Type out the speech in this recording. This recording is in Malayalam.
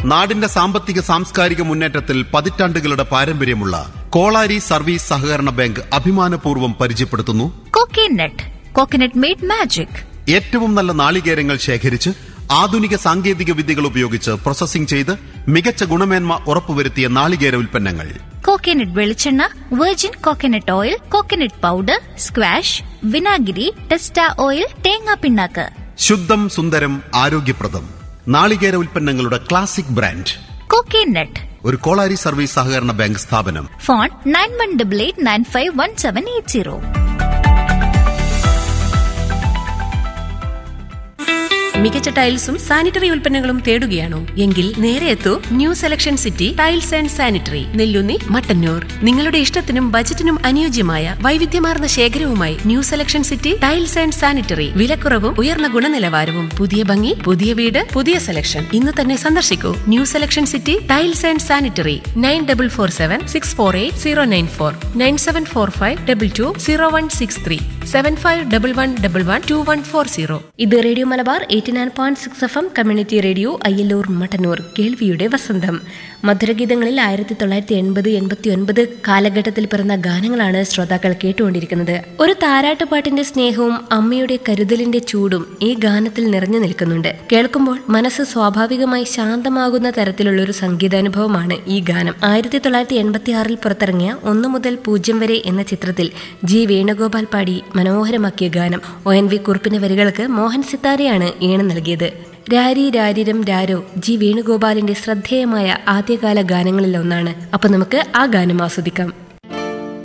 നാടിന്റെ സാമ്പത്തിക സാംസ്കാരിക മുന്നേറ്റത്തിൽ പതിറ്റാണ്ടുകളുടെ പാരമ്പര്യമുള്ള കോളാരി സർവീസ് സഹകരണ ബാങ്ക് അഭിമാനപൂർവ്വം പരിചയപ്പെടുത്തുന്നു കോക്കനട്ട് മെയ്ഡ് മാജിക്. ഏറ്റവും നല്ല നാളികേരങ്ങൾ ശേഖരിച്ച് ആധുനിക സാങ്കേതിക വിദ്യകൾ ഉപയോഗിച്ച് പ്രോസസ്സിംഗ് ചെയ്ത് മികച്ച ഗുണമേന്മ ഉറപ്പുവരുത്തിയ നാളികേര ഉൽപ്പന്നങ്ങൾ. കോക്കനട്ട് വെളിച്ചെണ്ണ, virgin coconut oil, coconut powder, squash, വിനാഗിരി, ടെസ്റ്റ ഓയിൽ, തേങ്ങാ പിണ്ണാക്ക്. ശുദ്ധം, സുന്ദരം, ആരോഗ്യപ്രദം നാളികേര ഉൽപ്പന്നങ്ങളുടെ ക്ലാസിക് ബ്രാൻഡ് കോക്കനട്ട്. ഒരു കോളാരി സർവീസ് സഹകരണ ബാങ്ക് സ്ഥാപനം. ഫോൺ 9188951780. മികച്ച ടൈൽസും സാനിറ്ററി ഉൽപ്പന്നങ്ങളും തേടുകയാണോ? എങ്കിൽ നേരെ എത്തൂ new selection city tiles and sanitary, Nelloonni, Mattannur. നിങ്ങളുടെ ഇഷ്ടത്തിനും ബജറ്റിനും അനുയോജ്യമായ വൈവിധ്യമാർന്ന ശേഖരവുമായി new selection city tiles and sanitary. വിലക്കുറവും ഉയർന്ന ഗുണനിലവാരവും, പുതിയ ഭംഗി, പുതിയ വീട്, പുതിയ സെലക്ഷൻ. ഇന്ന് തന്നെ സന്ദർശിക്കൂ new selection city tiles and sanitary. 9447648094, 9745220163, 7511112140. ഇത് radio Malabar 89.6 FM community radio Ayyallur Mattannur. കേൾവിയുടെ വസന്തം. മധുരഗീതങ്ങളിൽ 1980-89 കാലഘട്ടത്തിൽ പിറന്ന ഗാനങ്ങളാണ് ശ്രോതാക്കൾ കേട്ടുകൊണ്ടിരിക്കുന്നത്. ഒരു താരാട്ടുപാട്ടിന്റെ സ്നേഹവും അമ്മയുടെ കരുതലിന്റെ ചൂടും ഈ ഗാനത്തിൽ നിറഞ്ഞു നിൽക്കുന്നുണ്ട്. കേൾക്കുമ്പോൾ മനസ്സ് സ്വാഭാവികമായി ശാന്തമാകുന്ന തരത്തിലുള്ള ഒരു സംഗീതാനുഭവമാണ് ഈ ഗാനം. 1986 പുറത്തിറങ്ങിയ 1 മുതൽ 0 വരെ എന്ന ചിത്രത്തിൽ ജി വേണുഗോപാൽ പാടി മനോഹരമാക്കിയ ഗാനം. ONV കുറുപ്പിന്റെ വരികൾക്ക് മോഹൻ സിത്താരയാണ് ഈണം നൽകിയത്. രാരി രാരിരം രാരോ ജി വേണുഗോപാലിന്റെ ശ്രദ്ധേയമായ ആദ്യകാല ഗാനങ്ങളിൽ ഒന്നാണ്. അപ്പൊ നമുക്ക് ആ ഗാനം ആസ്വദിക്കാം.